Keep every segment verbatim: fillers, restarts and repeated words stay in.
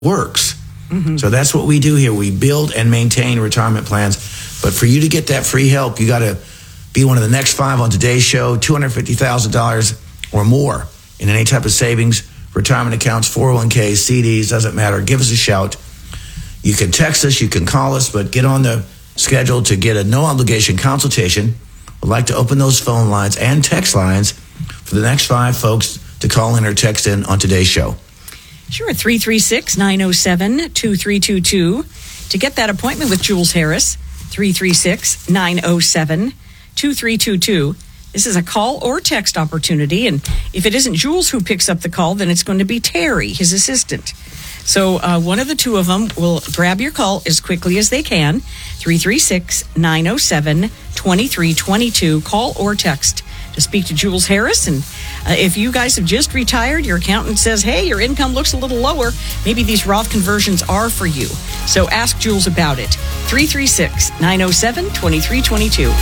works. Mm-hmm. So that's what we do here. We build and maintain retirement plans. But for you to get that free help, you got to be one of the next five on today's show, two hundred fifty thousand dollars or more in any type of savings, retirement accounts, four oh one k, C Ds, doesn't matter. Give us a shout. You can text us, you can call us, but get on the schedule to get a no-obligation consultation. We'd like to open those phone lines and text lines for the next five folks to call in or text in on today's show. Sure, three three six, nine oh seven, two three two two. To get that appointment with Jules Harris, three three six, nine oh seven, two three two two. This is a call or text opportunity, and if it isn't Jules who picks up the call, then it's going to be Terry, his assistant. So uh, one of the two of them will grab your call as quickly as they can, three three six, nine oh seven, two three two two. Call or text to speak to Jules Harris. And uh, if you guys have just retired, your accountant says, hey, your income looks a little lower, maybe these Roth conversions are for you. So ask Jules about it. three three six, nine oh seven, two three two two.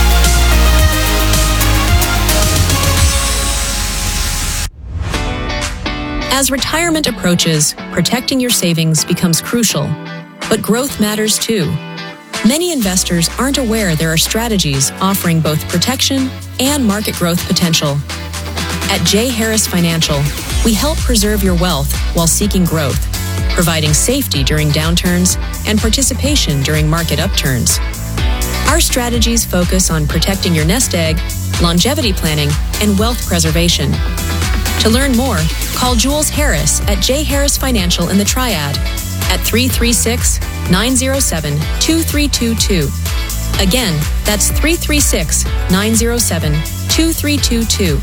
As retirement approaches, protecting your savings becomes crucial, but growth matters too. Many investors aren't aware there are strategies offering both protection and market growth potential. At J. Harris Financial, we help preserve your wealth while seeking growth, providing safety during downturns and participation during market upturns. Our strategies focus on protecting your nest egg, longevity planning, and wealth preservation. To learn more, call Jules Harris at J. Harris Financial in the Triad at three three six, nine oh seven, two three two two. Again, that's three three six, nine oh seven, two three two two.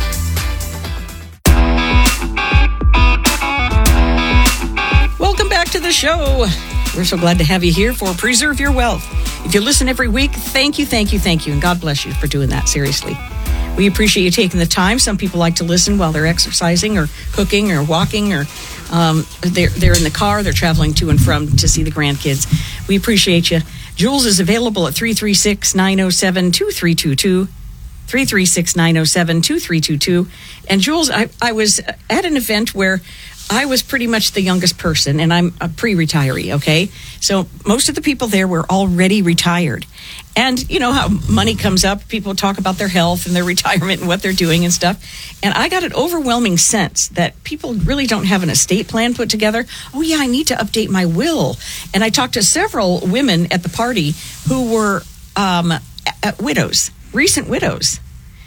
Welcome back to the show. We're so glad to have you here for Preserve Your Wealth. If you listen every week, thank you, thank you, thank you, and God bless you for doing that, seriously. We appreciate you taking the time. Some people like to listen while they're exercising or cooking or walking, or um, they're, they're in the car, they're traveling to and from to see the grandkids. We appreciate you. Jules is available at three three six, nine oh seven, two three two two, three three six, nine oh seven, two three two two. And Jules, I, I was at an event where I was pretty much the youngest person, and I'm a pre-retiree, okay? So most of the people there were already retired. And you know how money comes up, people talk about their health and their retirement and what they're doing and stuff. And I got an overwhelming sense that people really don't have an estate plan put together. Oh yeah, I need to update my will. And I talked to several women at the party who were um, widows, recent widows.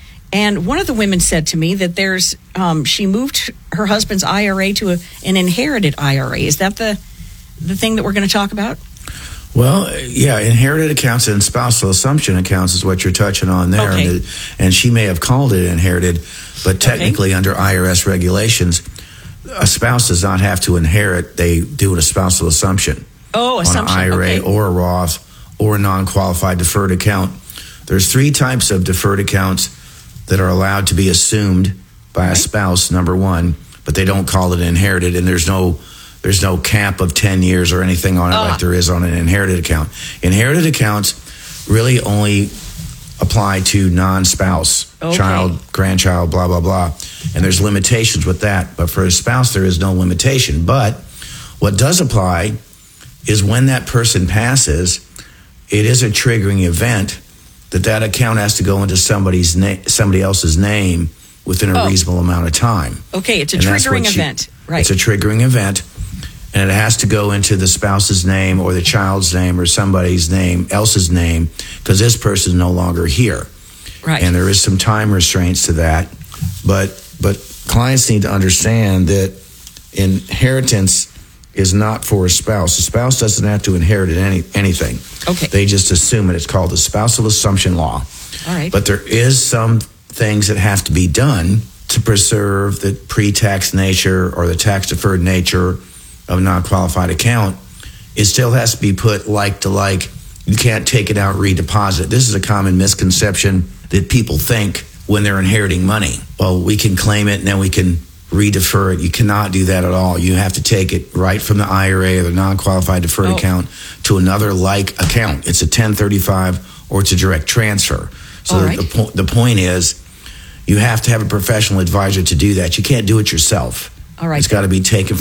And one of the women said to me that there's, um, she moved her husband's I R A to a, an inherited I R A. Is that the the thing that we're going to talk about? Well, yeah, inherited accounts and spousal assumption accounts is what you're touching on there. Okay. And, it, and she may have called it inherited, but technically okay. under I R S regulations, a spouse does not have to inherit. They do a spousal assumption. Oh, assumption. On an I R A okay. or a Roth or a non-qualified deferred account. There's three types of deferred accounts that are allowed to be assumed by a spouse, number one, but they don't call it inherited, and there's no there's no cap of ten years or anything on it uh. like there is on an inherited account. Inherited accounts really only apply to non-spouse, okay. child, grandchild, blah, blah, blah, and there's limitations with that, but for a spouse, there is no limitation. But what does apply is when that person passes, it is a triggering event that that account has to go into somebody's na- somebody else's name within a oh. reasonable amount of time. Okay, it's a and triggering she, event. Right. It's a triggering event, and it has to go into the spouse's name or the child's name or somebody's name, else's name, because this person is no longer here. Right. And there is some time restraints to that. But but clients need to understand that inheritance is not for a spouse. A spouse doesn't have to inherit any, anything. Okay. They just assume it. It's called the spousal assumption law. All right. But there is some things that have to be done to preserve the pre-tax nature or the tax-deferred nature of a non-qualified account. It still has to be put like to like. You can't take it out, redeposit. This is a common misconception that people think when they're inheriting money. Well, we can claim it and then we can redefer it. You cannot do that at all. You have to take it right from the I R A or the non-qualified deferred oh. account to another like account. It's a ten thirty-five or it's a direct transfer. So right. the, po- the point is you have to have a professional advisor to do that. You can't do it yourself. All right. It's got to be taken from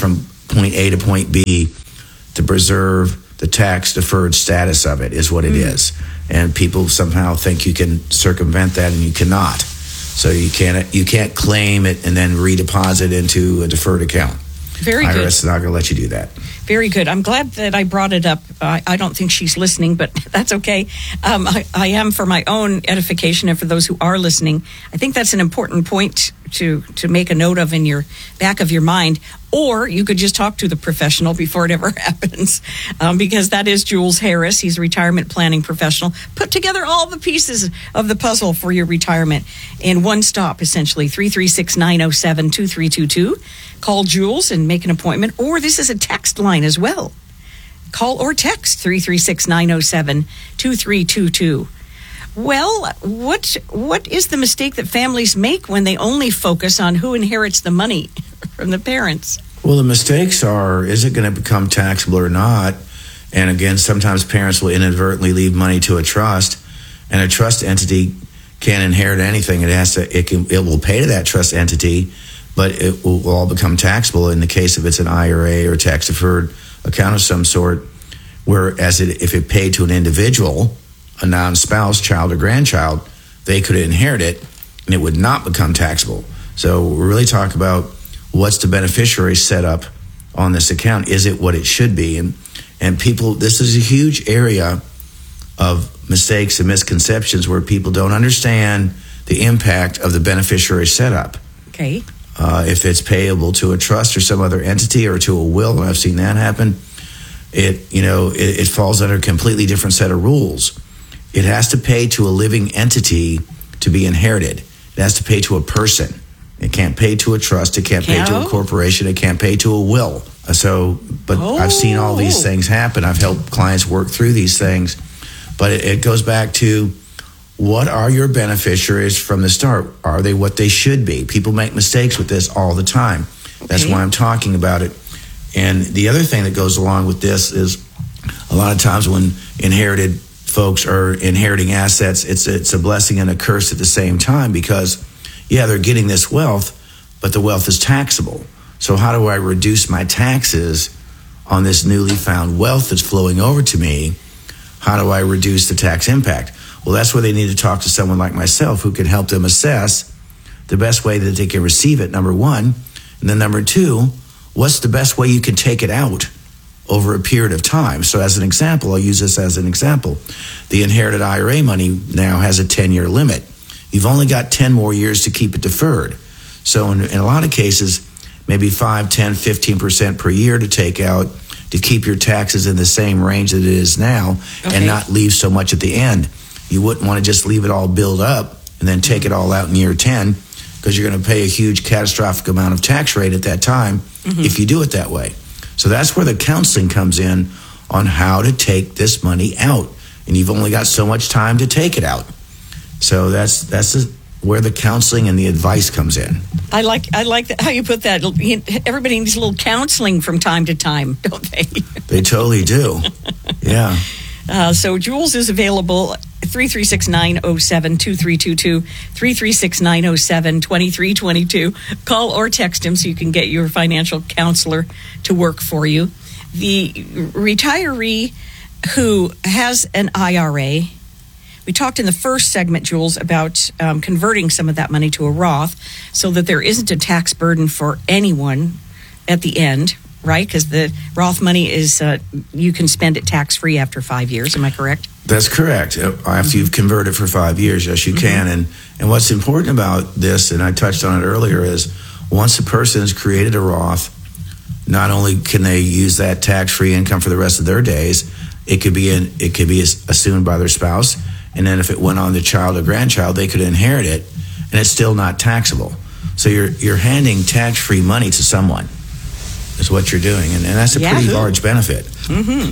point A to point B to preserve the tax deferred status of it is what it mm. is. And people somehow think you can circumvent that, and you cannot. So you can't you can't claim it and then redeposit into a deferred account. Very good. I R S is not going to let you do that. Very good. I'm glad that I brought it up. Uh, I don't think she's listening, but that's okay. Um, I, I am for my own edification and for those who are listening. I think that's an important point to, to make a note of in your back of your mind. Or you could just talk to the professional before it ever happens, um, because that is Jules Harris. He's a retirement planning professional. Put together all the pieces of the puzzle for your retirement in one stop, essentially. three three six, nine oh seven, two three two two. Call Jules and make an appointment. Or this is a text line as well. Call or text three three six, nine oh seven, two three two two. Well, what what is the mistake that families make when they only focus on who inherits the money from the parents? Well, the mistakes are, is it going to become taxable or not? And again, sometimes parents will inadvertently leave money to a trust, and a trust entity can't inherit anything. It has to, it can, it will pay to that trust entity, but it will, will all become taxable in the case of it's an I R A or tax deferred account of some sort. Whereas it, if it paid to an individual, a non-spouse, child or grandchild, they could inherit it and it would not become taxable. So we're really talking about what's the beneficiary set up on this account? Is it what it should be? And and people, this is a huge area of mistakes and misconceptions where people don't understand the impact of the beneficiary setup. Okay. Uh, if it's payable to a trust or some other entity or to a will, and I've seen that happen, it you know it, it falls under a completely different set of rules. It has to pay to a living entity to be inherited. It has to pay to a person. It can't pay to a trust. It can't pay to a corporation. It can't pay to a will. So, but oh. I've seen all these things happen. I've helped clients work through these things. But it, it goes back to, what are your beneficiaries from the start? Are they what they should be? People make mistakes with this all the time. That's okay. why I'm talking about it. And the other thing that goes along with this is, a lot of times when inherited folks are inheriting assets, it's it's a blessing and a curse at the same time, because yeah, they're getting this wealth, but the wealth is taxable. So how do I reduce my taxes on this newly found wealth that's flowing over to me? How do I reduce the tax impact? Well, that's where they need to talk to someone like myself who can help them assess the best way that they can receive it, number one. And then number two, what's the best way you can take it out over a period of time? So as an example, I'll use this as an example. The inherited I R A money now has a ten-year limit. You've only got ten more years to keep it deferred. So in, in a lot of cases, maybe five, ten, fifteen percent per year to take out to keep your taxes in the same range that it is now, okay, and not leave so much at the end. You wouldn't want to just leave it all build up and then take it all out in year ten, because you're going to pay a huge catastrophic amount of tax rate at that time mm-hmm. if you do it that way. So that's where the counseling comes in on how to take this money out. And you've only got so much time to take it out. So that's that's the, where the counseling and the advice comes in. I like I like that, how you put that. Everybody needs a little counseling from time to time, don't they? They totally do. Yeah. Uh, so Jules is available three three six, nine oh seven, two three two two, three three six, nine oh seven, two three two two. Call or text him so you can get your financial counselor to work for you. The retiree who has an I R A, we talked in the first segment, Jules, about um, converting some of that money to a Roth so that there isn't a tax burden for anyone at the end, right? Because the Roth money is, uh, you can spend it tax-free after five years. Am I correct? That's correct. After you've converted for five years, yes, you mm-hmm. can. And and what's important about this, and I touched on it earlier, is once a person has created a Roth, not only can they use that tax-free income for the rest of their days, it could be in, it could be assumed by their spouse, and then if it went on to child or grandchild, they could inherit it, and it's still not taxable. So you're you're handing tax-free money to someone, is what you're doing, and, and that's a Yahoo. pretty large benefit. Mm-hmm.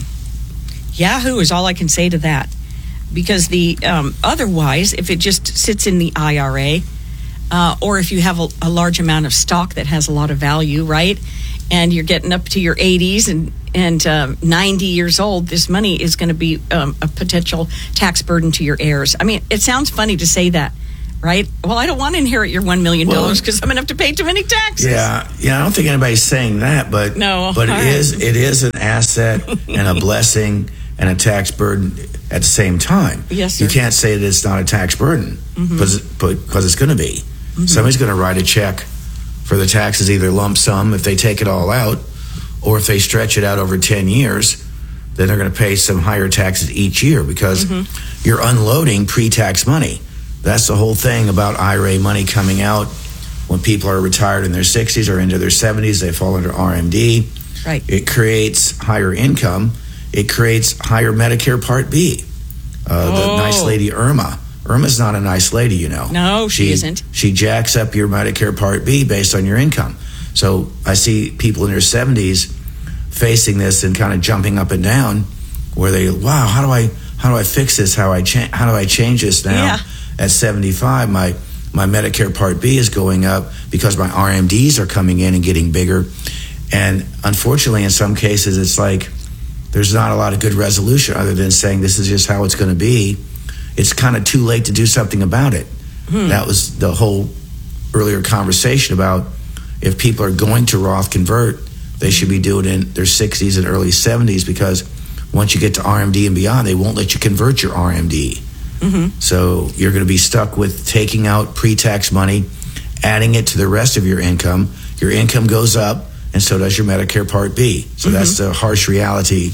Yahoo is all I can say to that, because the um, otherwise, if it just sits in the I R A, uh, or if you have a, a large amount of stock that has a lot of value, right, and you're getting up to your eighties and and uh, ninety years old, this money is going to be um, a potential tax burden to your heirs. I mean, it sounds funny to say that right? Well, I don't want to inherit your one million dollars Well, because I'm going to have to pay too many taxes. Yeah, yeah. I don't think anybody's saying that, but No, but it all right. is it is an asset and a blessing and a tax burden at the same time. Yes, You sir. can't say that it's not a tax burden because because it's going to be. Somebody's going to write a check for the taxes, either lump sum if they take it all out, or if they stretch it out over ten years, then they're going to pay some higher taxes each year because you're unloading pre-tax money. That's the whole thing about I R A money coming out when people are retired in their sixties or into their seventies. They fall under R M D. Right. It creates higher income. It creates higher Medicare Part B. Uh, Oh. The nice lady Irma. Irma's not a nice lady, you know. No, she isn't. She jacks up your Medicare Part B based on your income. So I see people in their seventies facing this and kind of jumping up and down, where they, wow, how do I how do I fix this? How I cha- how do I change this now? Yeah. At seventy-five, my my Medicare Part B is going up because my R M Ds are coming in and getting bigger. And unfortunately, in some cases, it's like there's not a lot of good resolution other than saying this is just how it's going to be. It's kind of too late to do something about it. Hmm. That was the whole earlier conversation about if people are going to Roth convert, they should be doing it in their sixties and early seventies, because once you get to R M D and beyond, they won't let you convert your R M D. Mm-hmm. So you're going to be stuck with taking out pre-tax money, adding it to the rest of your income. Your income goes up, and so does your Medicare Part B. So Mm-hmm. that's the harsh reality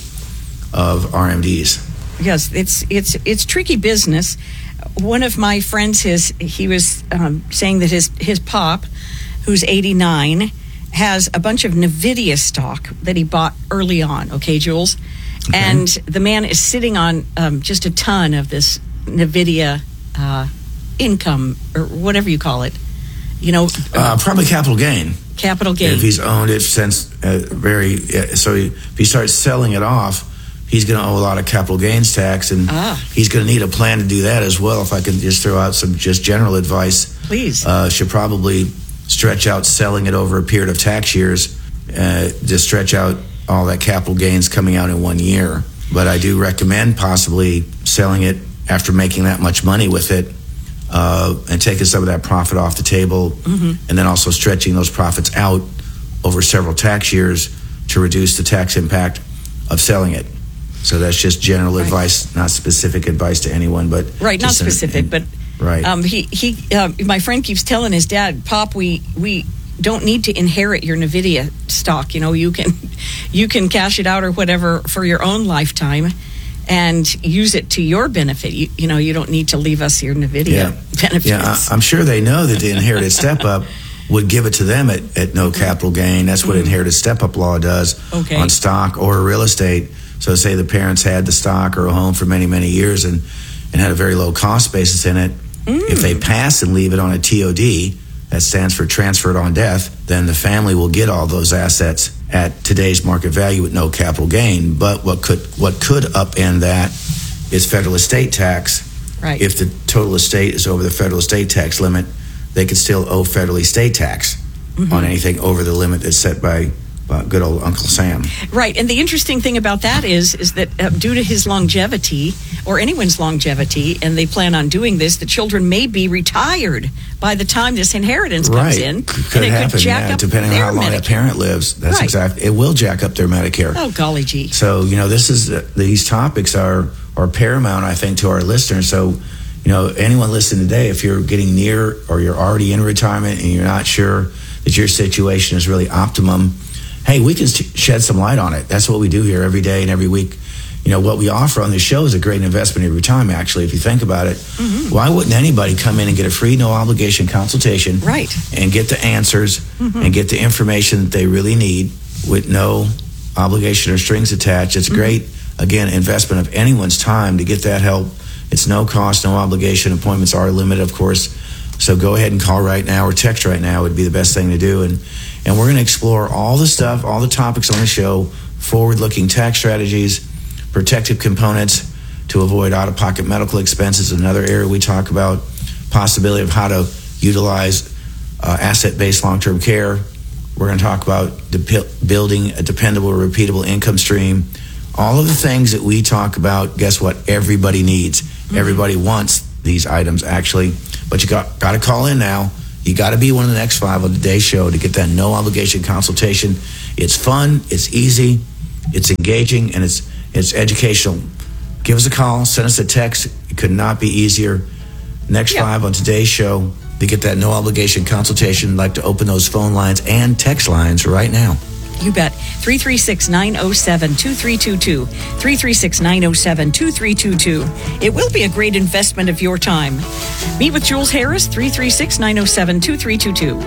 of R M Ds. Yes, it's it's it's tricky business. One of my friends, his he was um, saying that his his pop, who's eighty-nine, has a bunch of NVIDIA stock that he bought early on. Okay, Jules, Okay. and the man is sitting on um, just a ton of this NVIDIA uh, income, or whatever you call it. You know, Uh, probably capital gain. capital gain. If he's owned it since uh, very, uh, so he, if he starts selling it off, he's going to owe a lot of capital gains tax, and Ah. he's going to need a plan to do that as well. If I can just throw out some just general advice, Please. uh, should probably stretch out selling it over a period of tax years, uh, to stretch out all that capital gains coming out in one year. But I do recommend possibly selling it after making that much money with it, uh, and taking some of that profit off the table, and then also stretching those profits out over several tax years to reduce the tax impact of selling it. So that's just general Right. advice, not specific advice to anyone, but Right, not just an- specific, an- but right. Um, he he. Uh, my friend keeps telling his dad, "Pop, we we don't need to inherit your NVIDIA stock. You know, you can you can cash it out or whatever for your own lifetime, and use it to your benefit. You, you know, you don't need to leave us your NVIDIA Yeah. benefits." Yeah, I, I'm sure they know that the inherited step up would give it to them at, at no capital gain. That's what inherited step up law does Okay. on stock or real estate. So say the parents had the stock or a home for many, many years and, and had a very low cost basis in it. If they pass and leave it on a T O D, that stands for transferred on death, then the family will get all those assets at today's market value with no capital gain. But what could what could upend that is federal estate tax. Right. If the total estate is over the federal estate tax limit, they could still owe federal estate tax on anything over the limit that's set by uh, good old Uncle Sam. Right, and the interesting thing about that is is that uh, due to his longevity, or anyone's longevity, and they plan on doing this, the children may be retired by the time this inheritance comes Right. in, Could and it happen, could jack yeah, up depending on their how long that Medicare. parent lives. That's Right. exactly. It will jack up their Medicare. Oh, golly gee. So, you know, this is uh, these topics are are paramount, I think, to our listeners. So, you know, anyone listening today, if you're getting near or you're already in retirement and you're not sure that your situation is really optimum, hey, we can sh- shed some light on it. That's what we do here every day and every week. You know, what we offer on this show is a great investment in your time, actually, if you think about it. Why wouldn't anybody come in and get a free, no obligation consultation? Right. And get the answers and get the information that they really need with no obligation or strings attached. It's great, again, investment of anyone's time to get that help. It's no cost, no obligation. Appointments are limited, of course. So go ahead and call right now or text right now would be the best thing to do. And and we're going to explore all the stuff, all the topics on the show, forward-looking tax strategies, protective components to avoid out-of-pocket medical expenses, another area we talk about, possibility of how to utilize uh, asset-based long-term care. We're going to talk about de- building a dependable, repeatable income stream. All of the things that we talk about, guess what? Everybody needs. Mm-hmm. Everybody wants these items actually. But you got got to call in now. You got to be one of the next five on the Today Show to get that no obligation consultation. It's fun, it's easy, it's engaging, and it's it's educational. Give us a call, send us a text. It could not be easier. Next yeah. five on Today's Show to get that no obligation consultation. I'd like to open those phone lines and text lines right now. You bet. three three six, nine oh seven, two three two two. three three six, nine oh seven, two three two two. It will be a great investment of your time. Meet with Jules Harris, three three six, nine oh seven, two three two two.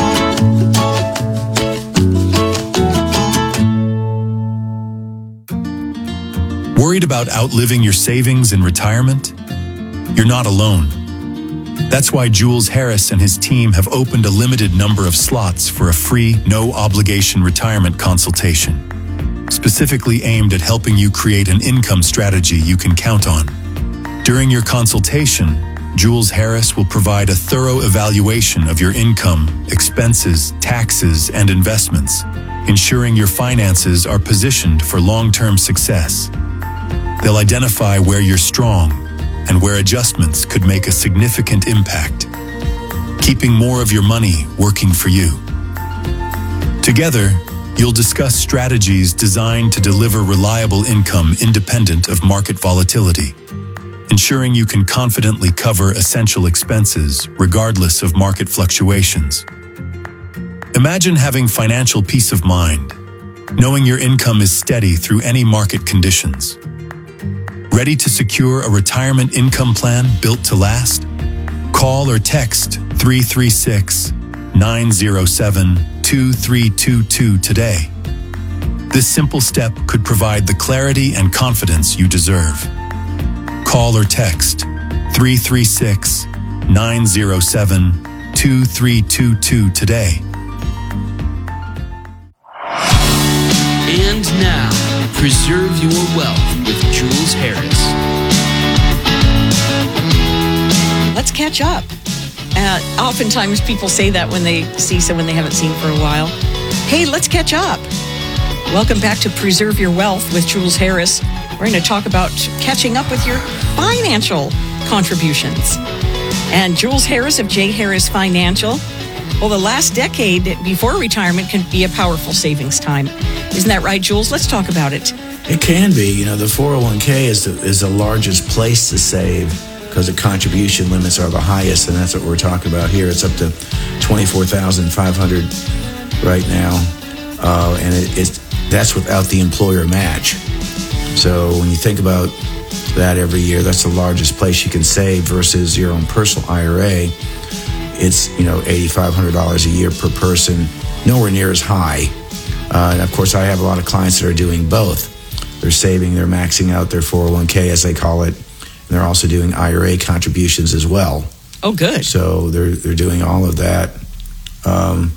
Worried about outliving your savings in retirement? You're not alone. That's why Jules Harris and his team have opened a limited number of slots for a free, no-obligation retirement consultation, specifically aimed at helping you create an income strategy you can count on. During your consultation, Jules Harris will provide a thorough evaluation of your income, expenses, taxes, and investments, ensuring your finances are positioned for long-term success. They'll identify where you're strong and where adjustments could make a significant impact, keeping more of your money working for you. Together, you'll discuss strategies designed to deliver reliable income independent of market volatility, ensuring you can confidently cover essential expenses regardless of market fluctuations. Imagine having financial peace of mind, knowing your income is steady through any market conditions. Ready to secure a retirement income plan built to last? Call or text three three six, nine oh seven, two three two two today. This simple step could provide the clarity and confidence you deserve. Call or text three three six, nine oh seven, two three two two today. And now, Preserve Your Wealth with Jules Harris. Let's catch up. Uh, oftentimes people say that when they see someone they haven't seen for a while. Hey, let's catch up. Welcome back to Preserve Your Wealth with Jules Harris. We're going to talk about catching up with your financial contributions. And Jules Harris of J. Harris Financial. Well, the last decade before retirement can be a powerful savings time. Isn't that right, Jules? Let's talk about it. It can be. You know, the four oh one k is the, is the largest place to save because the contribution limits are the highest, and that's what we're talking about here. It's up to twenty-four thousand five hundred dollars right now, uh, and it, it's that's without the employer match. So when you think about that every year, that's the largest place you can save versus your own personal I R A. It's, you know, eight thousand five hundred dollars a year per person, nowhere near as high. Uh, and of course, I have a lot of clients that are doing both. They're saving, they're maxing out their four oh one k, as they call it, and they're also doing I R A contributions as well. Oh, good. So they're they're doing all of that. Um,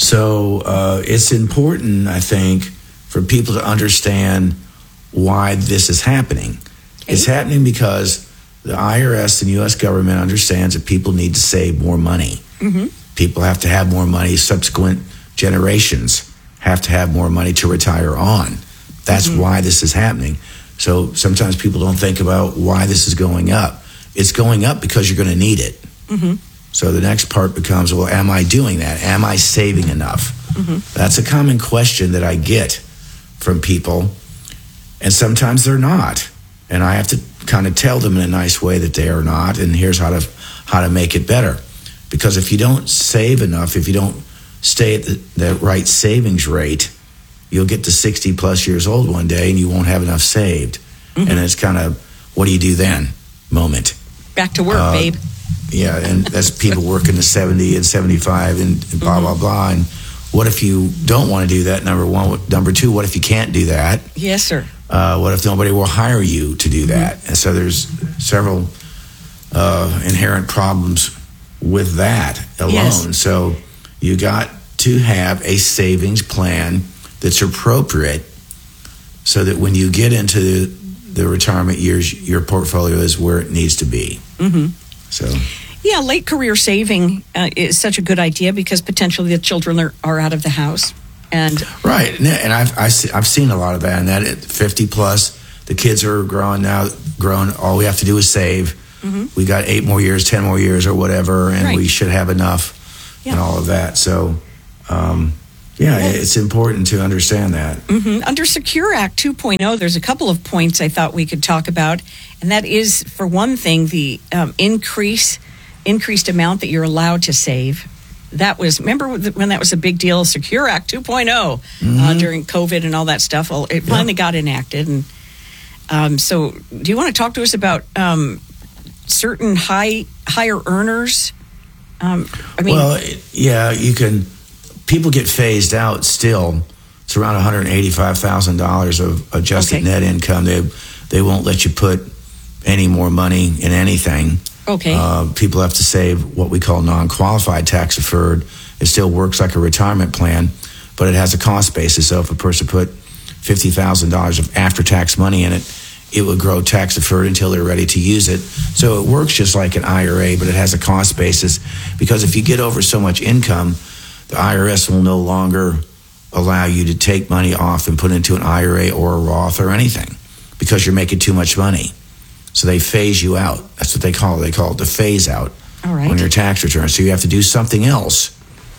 so uh, it's important, I think, for people to understand why this is happening. Okay. It's happening because the I R S and U S government understands that people need to save more money. Mm-hmm. People have to have more money. Subsequent generations have to have more money to retire on. That's mm-hmm. why this is happening. So sometimes people don't think about why this is going up. It's going up because you're going to need it. Mm-hmm. So the next part becomes, well, am I doing that? Am I saving enough? Mm-hmm. That's a common question that I get from people. And sometimes they're not. And I have to kind of tell them in a nice way that they are not, and here's how to how to make it better. Because if you don't save enough, if you don't stay at the, the right savings rate, you'll get to sixty plus years old one day and you won't have enough saved. Mm-hmm. And it's kind of, what do you do then? Moment. Back to work, uh, babe. Yeah, and that's people working to seventy and seventy-five and, and blah, mm-hmm. blah, blah. And what if you don't want to do that, number one? Number two, what if you can't do that? Yes, sir. Uh, what if nobody will hire you to do that? Mm-hmm. And so there's several uh, inherent problems with that alone. Yes. So you got to have a savings plan that's appropriate so that when you get into the retirement years, your portfolio is where it needs to be. Mm-hmm. So, yeah, late career saving uh, is such a good idea because potentially the children are, are out of the house. And right, and I've I see, I've seen a lot of that. And that at fifty plus, the kids are growing now. Grown, all we have to do is save. Mm-hmm. We got eight more years, ten more years, or whatever, and Right. we should have enough, Yeah. and all of that. So, um, yeah, Yeah. it's important to understand that. Mhm. Under Secure Act two point oh, there's a couple of points I thought we could talk about, and that is, for one thing, the um, increase increased amount that you're allowed to save. That was, remember when that was a big deal, Secure Act two point oh, uh, during COVID and all that stuff? Well, it finally got enacted. And um, so do you want to talk to us about um, certain high higher earners? Um, I mean, Well, it- yeah, you can. People get phased out still. It's around one hundred eighty-five thousand dollars of adjusted Okay. net income. They they won't let you put any more money in anything. okay. Uh, people have to save what we call non-qualified tax deferred. It still works like a retirement plan, but it has a cost basis. So if a person put fifty thousand dollars of after-tax money in it, it would grow tax deferred until they're ready to use it. So it works just like an I R A, but it has a cost basis, because if you get over so much income, the I R S will no longer allow you to take money off and put into an I R A or a Roth or anything, because you're making too much money. So they phase you out. That's what they call it. They call it the phase out All right. on your tax return. So you have to do something else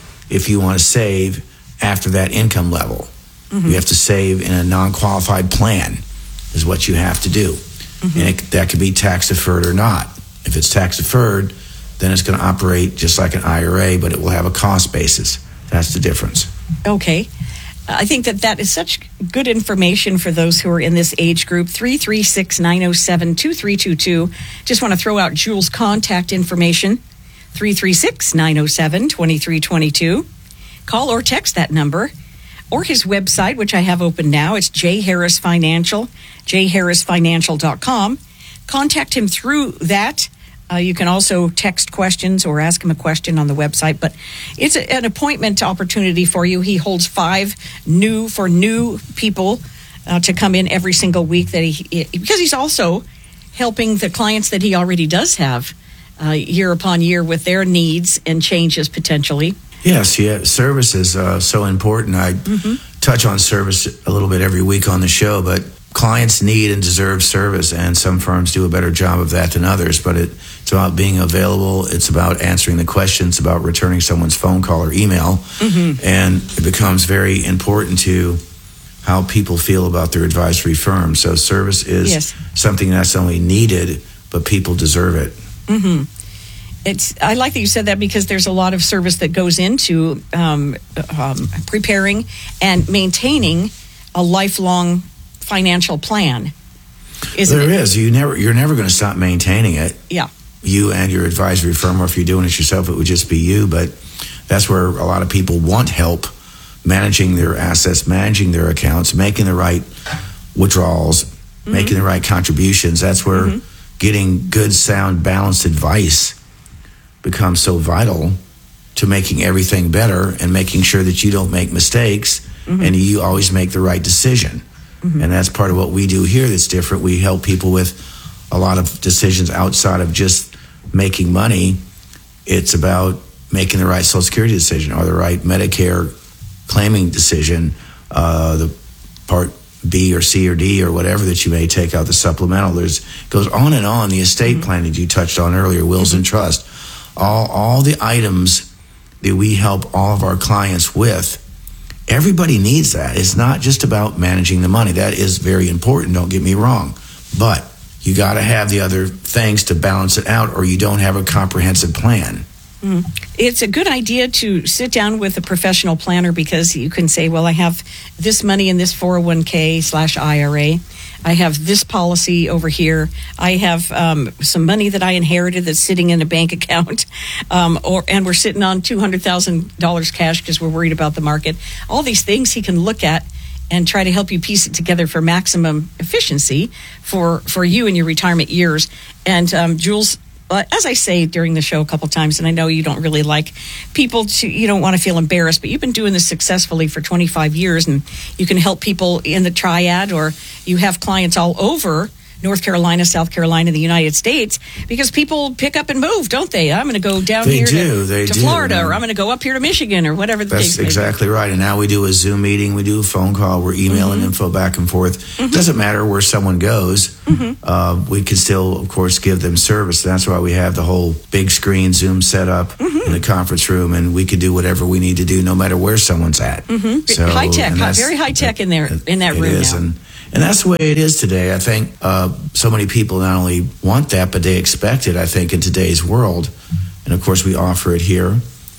if you want to save after that income level. You have to save in a non-qualified plan is what you have to do. And it, that could be tax deferred or not. If it's tax deferred, then it's going to operate just like an I R A, but it will have a cost basis. That's the difference. Okay. I think that that is such good information for those who are in this age group. three three six, nine oh seven, two three two two. Just want to throw out Jules' contact information. three three six, nine oh seven, two three two two. Call or text that number. Or his website, which I have open now. It's J Harris Financial, j harris financial dot com. Contact him through that. Uh, you can also text questions or ask him a question on the website, but it's a, an appointment opportunity for you. He holds five new for new people uh, to come in every single week that he, because he's also helping the clients that he already does have uh, year upon year with their needs and changes potentially. Yes, yeah. Service is uh, so important. I touch on service a little bit every week on the show, but clients need and deserve service, and some firms do a better job of that than others. But it, it's about being available. It's about answering the questions, about returning someone's phone call or email. And it becomes very important to how people feel about their advisory firm. So service is Yes. something that's only needed, but people deserve it. Mm-hmm. It's. I like that you said that, because there's a lot of service that goes into um, um, preparing and maintaining a lifelong financial plan. Isn't There it? is. You never. You're never going to stop maintaining it. Yeah. You and your advisory firm, or if you're doing it yourself, it would just be you. But that's where a lot of people want help managing their assets, managing their accounts, making the right withdrawals, mm-hmm. making the right contributions. That's where mm-hmm. getting good, sound, balanced advice becomes so vital to making everything better and making sure that you don't make mistakes mm-hmm. and you always make the right decision. Mm-hmm. And that's part of what we do here that's different. We help people with a lot of decisions outside of just making money. It's about making the right Social Security decision or the right Medicare claiming decision, uh, the Part B or C or D or whatever that you may take out, the supplemental. There's goes on and on. The estate mm-hmm. planning you touched on earlier, wills mm-hmm. and trust, all all the items that we help all of our clients with. Everybody needs that. It's not just about managing the money. That is very important, don't get me wrong. But you got to have the other things to balance it out, or you don't have a comprehensive plan. Mm. It's a good idea to sit down with a professional planner, because you can say, well, I have this money in this four oh one k slash I R A. I have this policy over here. I have um, some money that I inherited that's sitting in a bank account, um, or and we're sitting on two hundred thousand dollars cash because we're worried about the market. All these things he can look at and try to help you piece it together for maximum efficiency for, for you in your retirement years. And um, Jules, uh, as I say during the show a couple times, and I know you don't really like people to, you don't want to feel embarrassed, but you've been doing this successfully for twenty-five years, and you can help people in the triad, or you have clients all over North Carolina, South Carolina, the United States, because people pick up and move, don't they? I'm going to go down They here do, to, they to do, Florida, man. or I'm going to go up here to Michigan, or whatever the case That's may be. exactly right. And now we do a Zoom meeting, we do a phone call, we're emailing Mm-hmm. info back and forth. It doesn't matter where someone goes. Mm-hmm. Uh, we can still, of course, give them service. That's why we have the whole big screen Zoom set up Mm-hmm. in the conference room, and we can do whatever we need to do, no matter where someone's at. Mm-hmm. High tech, and high- that's- very high tech in there, in that it room is, now. And, and that's the way it is today. I think uh, so many people not only want that, but they expect it, I think, in today's world. And of course, we offer it here.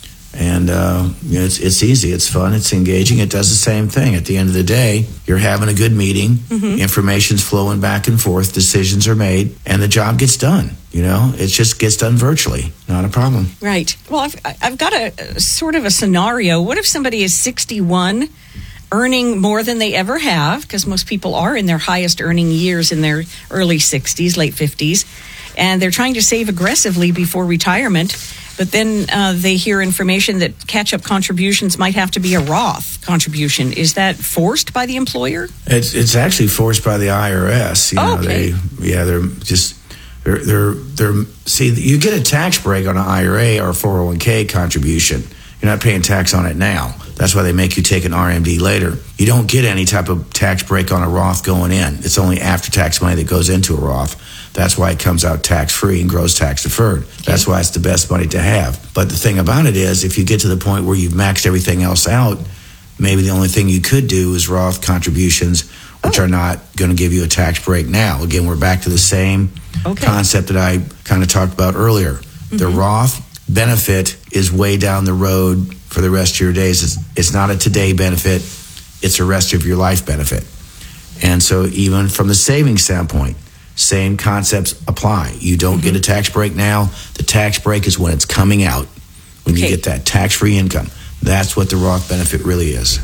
And uh, you know, it's, it's easy, it's fun, it's engaging. It does the same thing. At the end of the day, you're having a good meeting, Mm-hmm. information's flowing back and forth, decisions are made, and the job gets done. You know, it just gets done virtually. Not a problem. Right. Well, I've, I've got a, a sort of a scenario. What if somebody is sixty-one, earning more than they ever have, because most people are in their highest earning years in their early sixties, late fifties, and they're trying to save aggressively before retirement, but then uh, they hear information that catch-up contributions might have to be a Roth contribution. Is that forced by the employer? It's it's actually forced by the I R S. You know, Okay. they yeah, they're just they're they're they're see you get a tax break on an I R A or a four oh one k contribution. You're not paying tax on it now. That's why they make you take an R M D later. You don't get any type of tax break on a Roth going in. It's only after-tax money that goes into a Roth. That's why it comes out tax-free and grows tax deferred. That's why it's the best money to have. But the thing about it is, if you get to the point where you've maxed everything else out, maybe the only thing you could do is Roth contributions, which Oh. are not going to give you a tax break now. Again, we're back to the same Okay. concept that I kind of talked about earlier. The Roth benefit is way down the road for the rest of your days. It's, it's not a today benefit, it's a rest of your life benefit. And so even from the savings standpoint, same concepts apply. You don't get a tax break now. The tax break is when it's coming out, when you Okay. get that tax-free income. That's what the Roth benefit really is.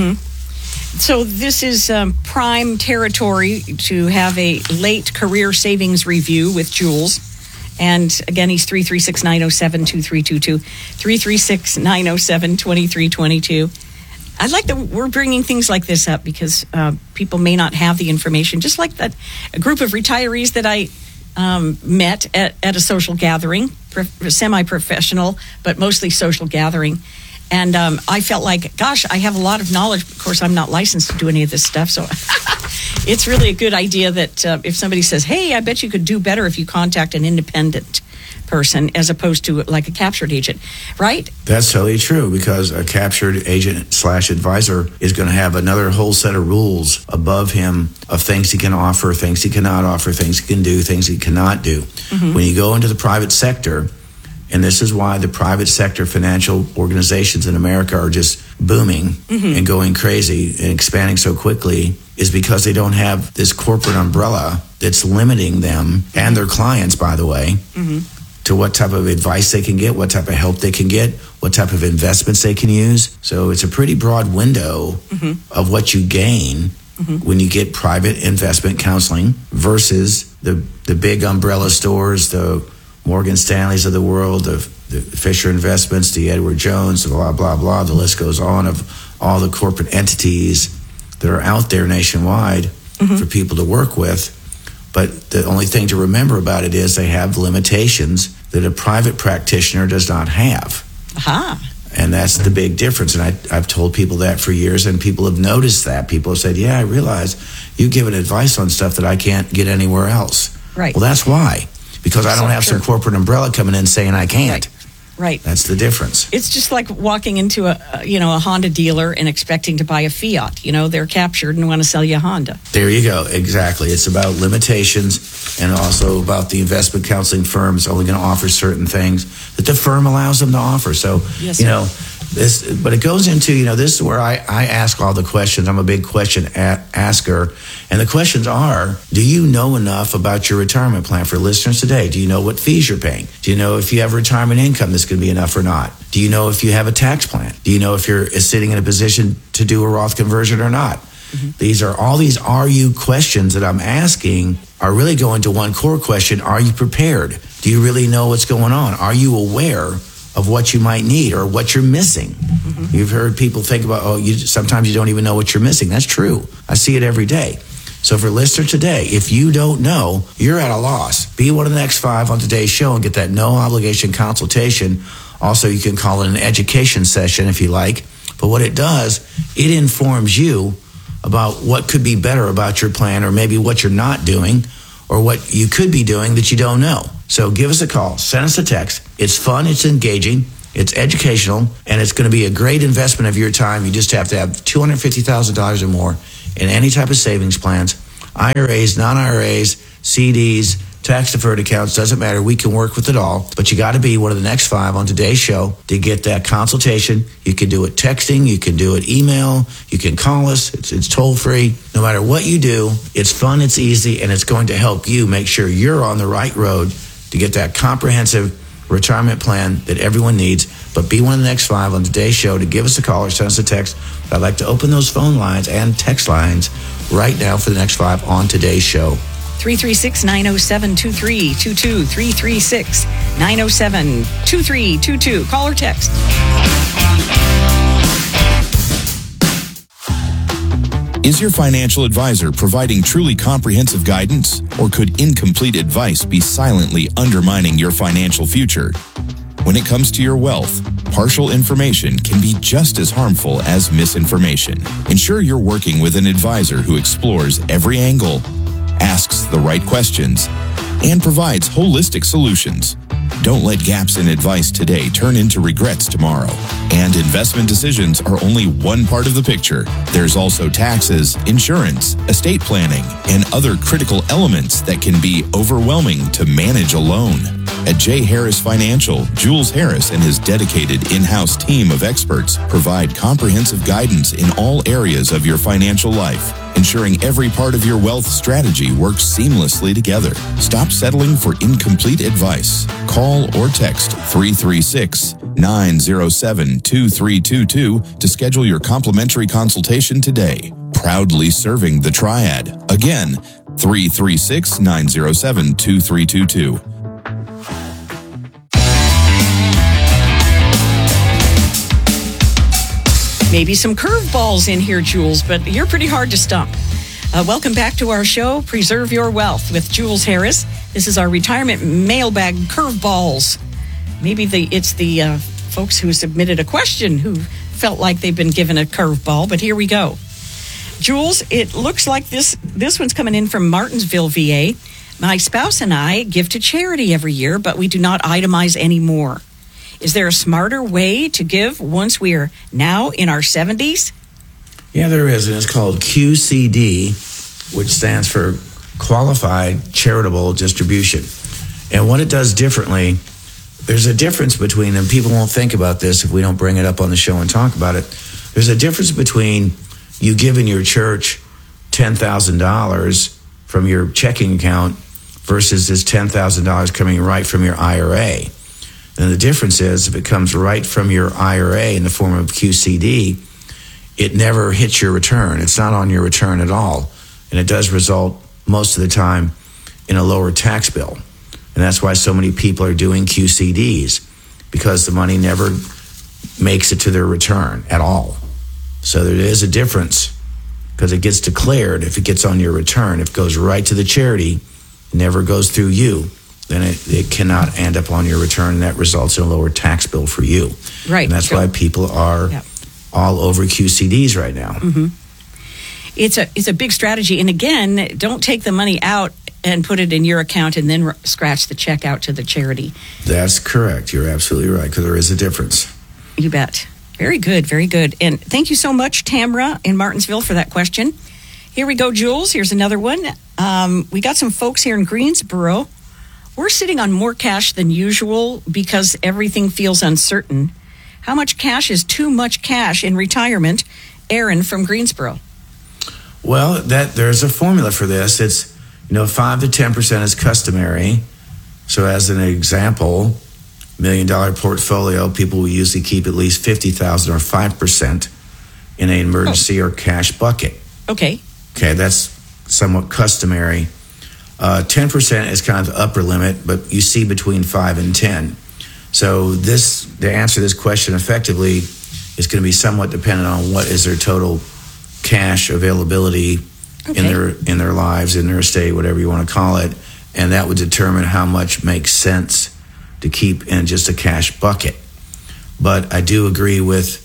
So this is um, prime territory to have a late career savings review with Jules. And again, he's three three six, nine oh seven, two three two two, three three six, nine oh seven, two three two two. I like that we're bringing things like this up because uh, people may not have the information. Just like that a group of retirees that I um, met at, at a social gathering, pro- semi-professional, but mostly social gathering. And um, I felt like, gosh, I have a lot of knowledge. Of course, I'm not licensed to do any of this stuff. So it's really a good idea that uh, if somebody says, hey, I bet you could do better if you contact an independent person as opposed to like a captured agent, right? That's totally true, because a captured agent slash advisor is going to have another whole set of rules above him of things he can offer, things he cannot offer, things he can do, things he cannot do. When you go into the private sector, and this is why the private sector financial organizations in America are just booming and going crazy and expanding so quickly, is because they don't have this corporate umbrella that's limiting them and their clients, by the way, to what type of advice they can get, what type of help they can get, what type of investments they can use. So it's a pretty broad window of what you gain when you get private investment counseling versus the the big umbrella stores, the Morgan Stanleys of the world, the, the Fisher Investments, the Edward Jones, blah, blah, blah. The list goes on of all the corporate entities that are out there nationwide for people to work with. But the only thing to remember about it is they have limitations that a private practitioner does not have. Aha. And that's the big difference. And I, I've told people that for years, and people have noticed that. People have said, yeah, I realize you've given advice on stuff that I can't get anywhere else. Right. Well, that's why. Because I don't So have some true. corporate umbrella coming in saying I can't. Right. Right. That's the difference. It's just like walking into a, a, you know, a Honda dealer and expecting to buy a Fiat. You know, they're captured and want to sell you a Honda. There you go. Exactly. It's about limitations, and also about the investment counseling firms only going to offer certain things that the firm allows them to offer. So, Yes, you sir. know, this, but it goes into, you know, this is where I, I ask all the questions. I'm a big question a- asker. And the questions are, do you know enough about your retirement plan? For listeners today, do you know what fees you're paying? Do you know if you have retirement income that's going to be enough or not? Do you know if you have a tax plan? Do you know if you're sitting in a position to do a Roth conversion or not? These are all these are you questions that I'm asking are really going to one core question. Are you prepared? Do you really know what's going on? Are you aware of what you might need or what you're missing? You've heard people think about, oh, you sometimes you don't even know what you're missing. That's true. I see it every day. So for listener today, if you don't know, you're at a loss. Be one of the next five on today's show and get that no obligation consultation. Also, you can call it an education session if you like. But what it does, it informs you about what could be better about your plan, or maybe what you're not doing, or what you could be doing that you don't know. So give us a call, send us a text. It's fun, it's engaging, it's educational, and it's going to be a great investment of your time. You just have to have two hundred fifty thousand dollars or more in any type of savings plans, I R As, non-I R As, C Ds, tax-deferred accounts, doesn't matter. We can work with it all. But you got to be one of the next five on today's show to get that consultation. You can do it texting. You can do it email. You can call us. It's, it's toll-free. No matter what you do, it's fun, it's easy, and it's going to help you make sure you're on the right road to get that comprehensive retirement plan that everyone needs. But be one of the next five on today's show to give us a call or send us a text. I'd like to open those phone lines and text lines right now for the next five on today's show. three three six, nine oh seven, two three two two. three three six, nine oh seven, two three two two. Call or text. Is your financial advisor providing truly comprehensive guidance, or could incomplete advice be silently undermining your financial future? When it comes to your wealth, partial information can be just as harmful as misinformation. Ensure you're working with an advisor who explores every angle, asks the right questions, and provides holistic solutions. Don't let gaps in advice today turn into regrets tomorrow. And investment decisions are only one part of the picture. There's also taxes, insurance, estate planning, and other critical elements that can be overwhelming to manage alone. At J. Harris Financial, Jules Harris and his dedicated in-house team of experts provide comprehensive guidance in all areas of your financial life, ensuring every part of your wealth strategy works seamlessly together. Stop settling for incomplete advice. Call or text three three six, nine oh seven, two three two two to schedule your complimentary consultation today. Proudly serving the Triad. Again, three three six, nine oh seven, two three two two. Maybe some curveballs in here, Jules, but you're pretty hard to stump. Uh, welcome back to our show, Preserve Your Wealth with Jules Harris. This is our retirement mailbag curveballs. Maybe the it's the uh, folks who submitted a question who felt like they've been given a curveball, but here we go. Jules, it looks like this, this one's coming in from Martinsville, V A. My spouse and I give to charity every year, but we do not itemize anymore. Is there a smarter way to give once we are now in our seventies? Yeah, there is, and it's called Q C D, which stands for Qualified Charitable Distribution. And what it does differently, there's a difference between, and people won't think about this if we don't bring it up on the show and talk about it, there's a difference between you giving your church ten thousand dollars from your checking account versus this ten thousand dollars coming right from your I R A. And the difference is, if it comes right from your I R A in the form of Q C D, it never hits your return. It's not on your return at all. And it does result, most of the time, in a lower tax bill. And that's why so many people are doing Q C Ds, because the money never makes it to their return at all. So there is a difference, because it gets declared if it gets on your return. If it goes right to the charity, it never goes through you, then it, it cannot end up on your return, and that results in a lower tax bill for you. Right. And that's sure. why people are Yep. all over Q C Ds right now. Mm-hmm. It's a it's a big strategy. And again, don't take the money out and put it in your account and then r- scratch the check out to the charity. That's correct. You're absolutely right, because there is a difference. You bet. Very good, very good. And thank you so much, Tamra in Martinsville, for that question. Here we go, Jules. Here's another one. Um, we got some folks here in Greensboro. We're sitting on more cash than usual because everything feels uncertain. How much cash is too much cash in retirement? Aaron from Greensboro. Well, that there's a formula for this. It's, you know, five to ten percent is customary. So as an example, million dollar portfolio, people will usually keep at least fifty thousand or five percent in an emergency oh. or cash bucket. Okay. Okay, that's somewhat customary. Uh, ten percent is kind of the upper limit, but you see between five and ten. So this, to answer this question effectively, is going to be somewhat dependent on what is their total cash availability Okay. in their in their lives, in their estate, whatever you want to call it, and that would determine how much makes sense to keep in just a cash bucket. But I do agree with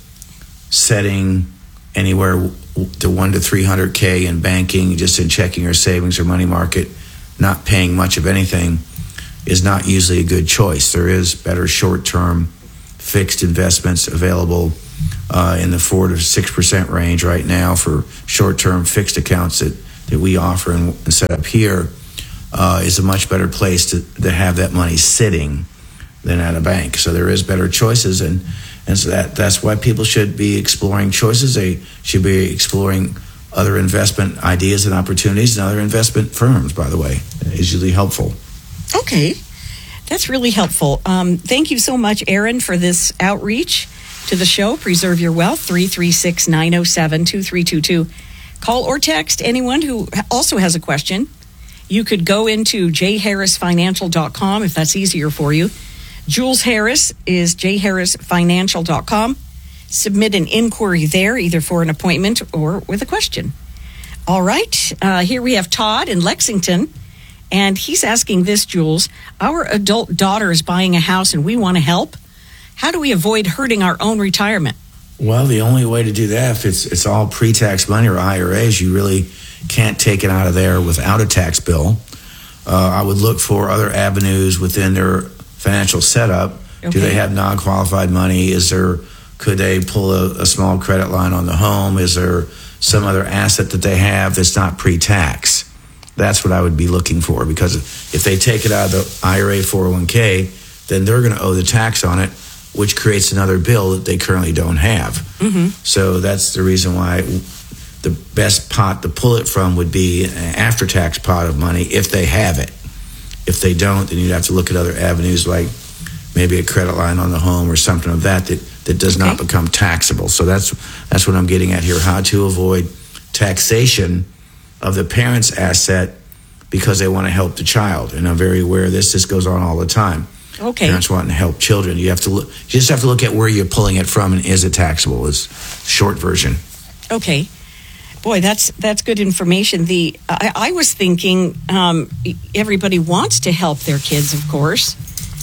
setting anywhere to one to three hundred k in banking, just in checking or savings or money market, not paying much of anything, is not usually a good choice. There is better short-term fixed investments available uh, in the four to six percent range right now for short-term fixed accounts that, that we offer and, and set up here. Uh, is a much better place to, to have that money sitting than at a bank. So there is better choices, and and so that that's why people should be exploring choices. They should be exploring other investment ideas and opportunities, and other investment firms, by the way, is usually helpful. Okay, that's really helpful. Um, thank you so much, Aaron, for this outreach to the show. Preserve Your Wealth, three three six, nine oh seven, two three two two. Call or text anyone who also has a question. You could go into j harris financial dot com if that's easier for you. Jules Harris is j harris financial dot com. Submit an inquiry there, either for an appointment or with a question. All right, uh, here we have Todd in Lexington, and he's asking this, Jules. Our adult daughter is buying a house and we want to help. How do we avoid hurting our own retirement? Well, the only way to do that, if it's, it's all pre-tax money or I R As, you really can't take it out of there without a tax bill. Uh, I would look for other avenues within their financial setup. Okay. Do they have non-qualified money? Is there, could they pull a, a small credit line on the home? Is there some other asset that they have that's not pre-tax? That's what I would be looking for, because if they take it out of the I R A four oh one k, then they're going to owe the tax on it, which creates another bill that they currently don't have. Mm-hmm. So that's the reason why the best pot to pull it from would be an after-tax pot of money if they have it. If they don't, then you'd have to look at other avenues, like maybe a credit line on the home or something of that that, that does Okay. not become taxable. So that's that's what I'm getting at here, how to avoid taxation of the parent's asset because they want to help the child. And I'm very aware of this. This goes on all the time. Okay. Parents wanting to help children. You have to look, you just have to look at where you're pulling it from, and is it taxable, is short version. Okay. Boy, that's that's good information. The I, I was thinking um, everybody wants to help their kids, of course.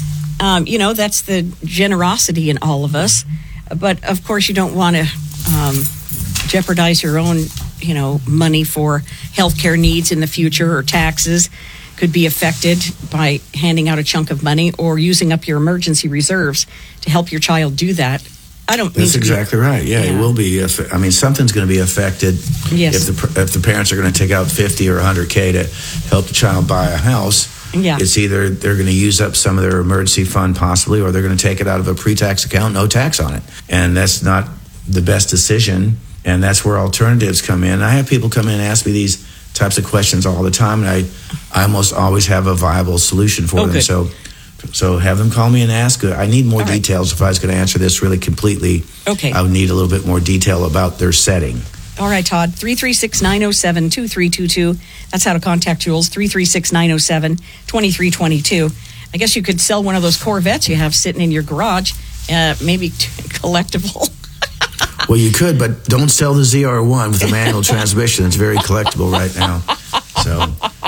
Um, you know, that's the generosity in all of us. But, of course, you don't want to um, jeopardize your own, you know, money for healthcare needs in the future, or taxes could be affected by handing out a chunk of money or using up your emergency reserves to help your child do that. I don't mean That's to be- exactly right. Yeah, Yeah. it will be. If, I mean, something's going to be affected Yes. if the if the parents are going to take out fifty or one hundred k to help the child buy a house. Yeah. It's either they're going to use up some of their emergency fund possibly, or they're going to take it out of a pre-tax account, no tax on it. And that's not the best decision. And that's where alternatives come in. I have people come in and ask me these types of questions all the time, and I, I almost always have a viable solution for Oh, them. good. So, so have them call me and ask. I need more All right. details. If I was going to answer this really completely, Okay. I would need a little bit more detail about their setting. All right, Todd, three three six, nine oh seven, two three two two. That's how to contact Jules, three three six, nine oh seven, two three two two. I guess you could sell one of those Corvettes you have sitting in your garage, uh, maybe t- collectible. Well, you could, but don't sell the Z R one with a manual transmission. It's very collectible right now. So,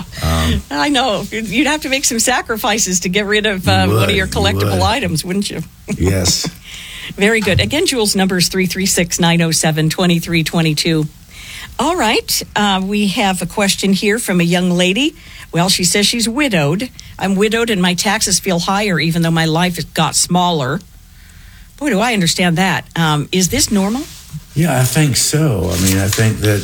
um, I know. You'd have to make some sacrifices to get rid of uh, You would, one of your you collectible would. items, wouldn't you? yes. Very good. Again, Jules' number is three three six, nine oh seven, two three two two. All right. Uh, we have a question here from a young lady. Well, she says she's widowed. I'm widowed and my taxes feel higher even though my life has got smaller. Boy, do I understand that. Um, is this normal? Yeah, I think so. I mean, I think that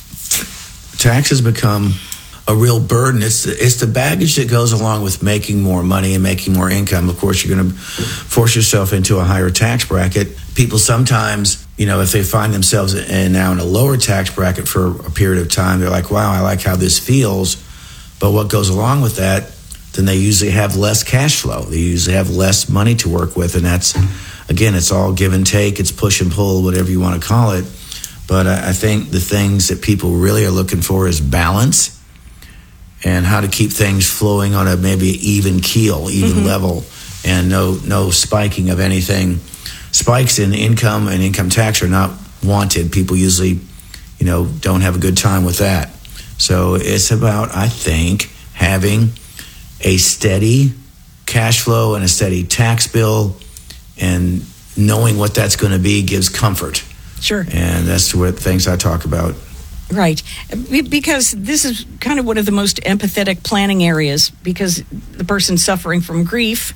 taxes become a real burden. It's the, it's the baggage that goes along with making more money and making more income. Of course, you're going to force yourself into a higher tax bracket. People sometimes, you know, if they find themselves in now in a lower tax bracket for a period of time, they're like, wow, I like how this feels. But what goes along with that, then they usually have less cash flow. They usually have less money to work with. And that's, again, it's all give and take. It's push and pull, whatever you want to call it. But I, I think the things that people really are looking for is balance and how to keep things flowing on a maybe even keel, even Mm-hmm. level, and no no spiking of anything. Spikes in income and income tax are not wanted. People usually, you know, don't have a good time with that. So it's about, I think, having a steady cash flow and a steady tax bill, and knowing what that's going to be gives comfort. Sure. And that's what things I talk about. Right. Be- Because this is kind of one of the most empathetic planning areas, because the person's suffering from grief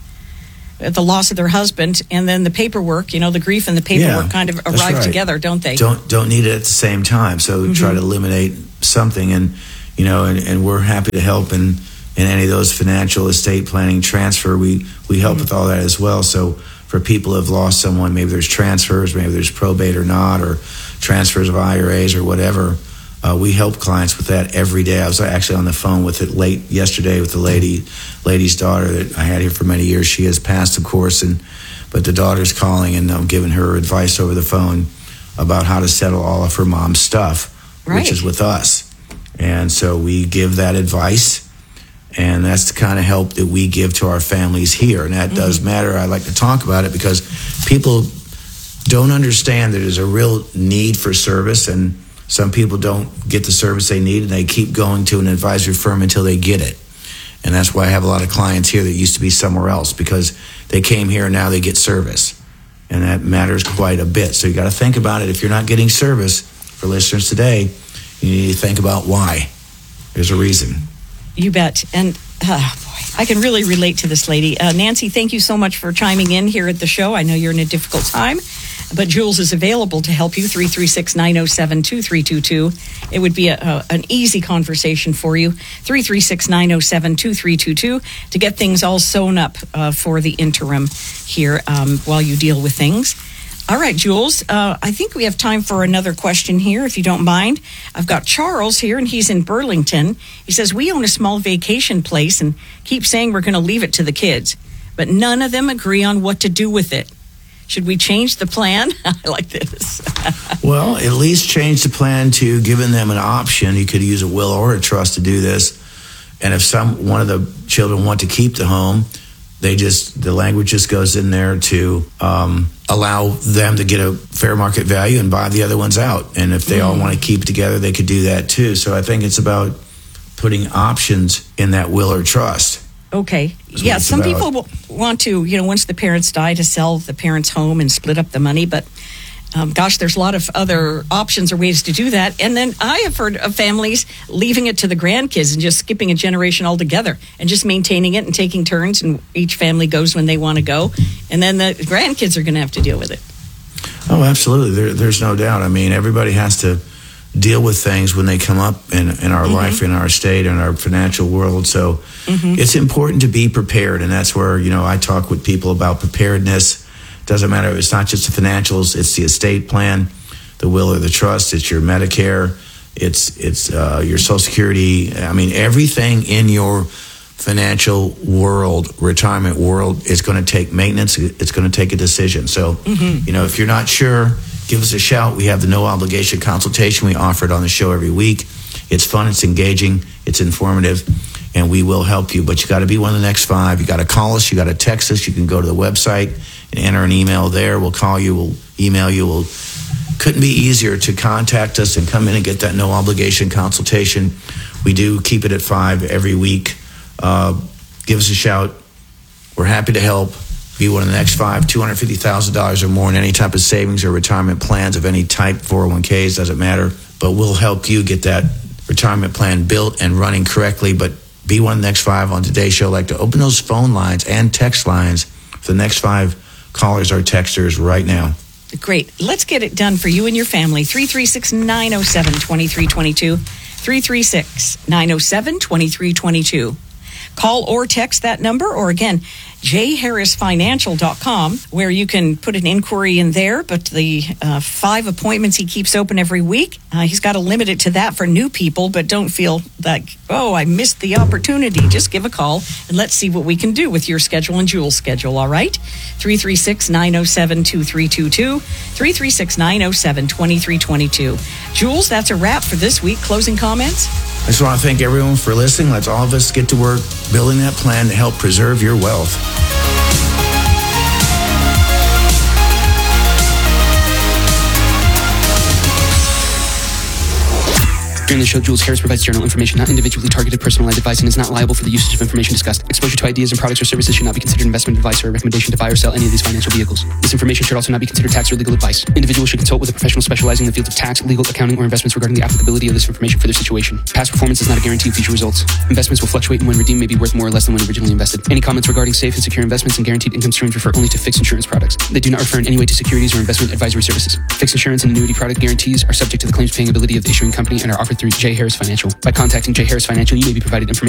at the loss of their husband, and then the paperwork, you know, the grief and the paperwork Yeah, kind of that's arrive right. together, don't they? Don't don't need it at the same time. So Mm-hmm. try to eliminate something, and you know, and, and we're happy to help in, in any of those financial, estate planning, transfer. We we help Mm-hmm. with all that as well. So for people who have lost someone, maybe there's transfers, maybe there's probate or not, or transfers of I R As or whatever. Uh, we help clients with that every day. I was actually on the phone with it late yesterday with the lady, lady's daughter that I had here for many years. She has passed, of course, and but the daughter's calling, and I'm giving her advice over the phone about how to settle all of her mom's stuff, Right. which is with us. And so we give that advice, and that's the kind of help that we give to our families here. And that mm-hmm. does matter. I like to talk about it because people don't understand that there's a real need for service, and some people don't get the service they need, and they keep going to an advisory firm until they get it. And that's why I have a lot of clients here that used to be somewhere else, because they came here and now they get service. And that matters quite a bit. So you got to think about it. If you're not getting service, for listeners today, you need to think about why. There's a reason. You bet. And uh, boy, I can really relate to this lady. Uh, Nancy, thank you so much for chiming in here at the show. I know you're in a difficult time, but Jules is available to help you, three three six, nine oh seven, two three two two. It would be a, a, an easy conversation for you, three three six, nine oh seven, two three two two, to get things all sewn up uh, for the interim here um, while you deal with things. All right, Jules, uh, I think we have time for another question here, if you don't mind. I've got Charles here, and he's in Burlington. He says, we own a small vacation place and keep saying we're going to leave it to the kids, but none of them agree on what to do with it. Should we change the plan? I like this. Well, at least change the plan to giving them an option. You could use a will or a trust to do this. And if some one of the children want to keep the home, they just the language just goes in there to um, allow them to get a fair market value and buy the other ones out. And if they mm. all want to keep it together, they could do that too. So I think it's about putting options in that will or trust. Okay. Yeah, some about. people want to, you know, once the parents die, to sell the parents' home and split up the money. But, um, gosh, there's a lot of other options or ways to do that. And then I have heard of families leaving it to the grandkids and just skipping a generation altogether and just maintaining it and taking turns. And each family goes when they want to go. And then the grandkids are going to have to deal with it. Oh, absolutely. There, there's no doubt. I mean, everybody has to deal with things when they come up in, in our mm-hmm. life, in our state, in our financial world. So mm-hmm. it's important to be prepared. And that's where, you know, I talk with people about preparedness. Doesn't matter. It's not just the financials. It's the estate plan, the will or the trust. It's your Medicare. It's, it's uh, your Social Security. I mean, everything in your financial world, retirement world, is going to take maintenance. It's going to take a decision. So, mm-hmm. you know, if you're not sure, give us a shout. We have the no obligation consultation. We offer it on the show every week. It's fun, it's engaging, it's informative, and we will help you. But you got to be one of the next five. You got to call us, you got to text us, you can go to the website and enter an email there. We'll call you, we'll email you. We'll couldn't be easier to contact us and come in and get that no obligation consultation. We do keep it at five every week. Uh, give us a shout. We're happy to help. Be one of the next five, two hundred fifty thousand dollars or more in any type of savings or retirement plans of any type, four oh one k's, doesn't matter. But we'll help you get that retirement plan built and running correctly. But be one of the next five on today's show. I'd like to open those phone lines and text lines for the next five callers or texters right now. Great. Let's get it done for you and your family. three three six, nine oh seven, two three two two. three three six, nine oh seven, two three two two. Call or text that number, or again, j harris financial dot com, where you can put an inquiry in there. But the uh, five appointments he keeps open every week, uh, he's got to limit it to that for new people. But don't feel like, oh, I missed the opportunity. Just give a call and let's see what we can do with your schedule and Jules' schedule, all right? three three six, nine oh seven, two three two two, three three six, nine oh seven, two three two two. Jules, that's a wrap for this week. Closing comments? I just want to thank everyone for listening. Let's all of us get to work building that plan to help preserve your wealth. During the show, Jules Harris provides general information, not individually targeted personalized advice, and is not liable for the usage of information discussed. Exposure to ideas and products or services should not be considered investment advice or a recommendation to buy or sell any of these financial vehicles. This information should also not be considered tax or legal advice. Individuals should consult with a professional specializing in the fields of tax, legal, accounting, or investments regarding the applicability of this information for their situation. Past performance is not a guarantee of future results. Investments will fluctuate and when redeemed may be worth more or less than when originally invested. Any comments regarding safe and secure investments and guaranteed income streams refer only to fixed insurance products. They do not refer in any way to securities or investment advisory services. Fixed insurance and annuity product guarantees are subject to the claims paying ability of the issuing company and are offered through J. Harris Financial. By contacting J. Harris Financial, you may be provided information